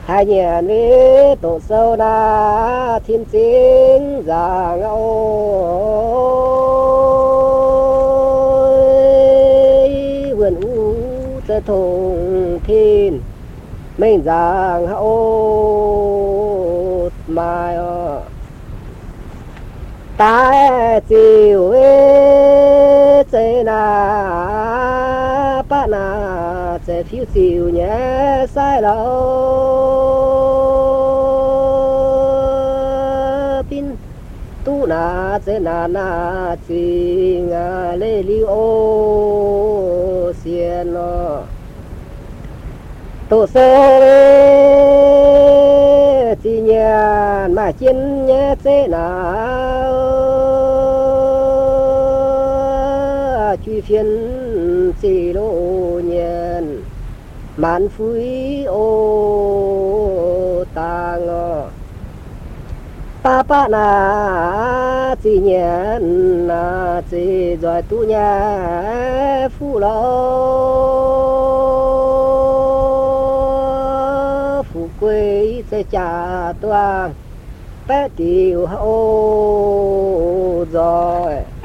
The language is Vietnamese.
hai nhà ní tổ sâu na thiên chính già ngâu vườn u tơ thùng thiên mình giang hậu mai ta chiều chế na ba na chế phiêu chiều nhé sai lâu pin tu na chế na chi ngà lê li ô xiên nó tổ sơ chi nhà mà chiến nhé chế na truy phiên chỉ lô nhiên màn phui ô tàng pa na chỉ nhiên na chỉ rồi tu nhà phu lo phu quê sẽ trả toang bé tiểu hậu rồi